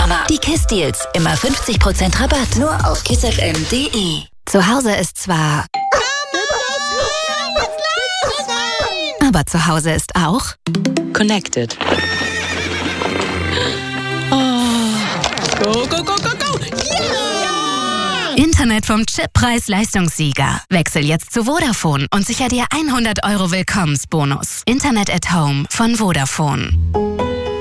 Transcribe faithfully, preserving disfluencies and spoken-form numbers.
Mama. Die KISS-Deals. Immer fünfzig Prozent Rabatt. Nur auf kissfm punkt de. Zu Hause ist zwar... Aber zu Hause ist auch... Connected. Oh. Go, go, go, go, go! Yeah! Internet vom Chip-Preis-Leistungssieger. Wechsel jetzt zu Vodafone und sicher dir hundert Euro Willkommensbonus. Internet at Home von Vodafone.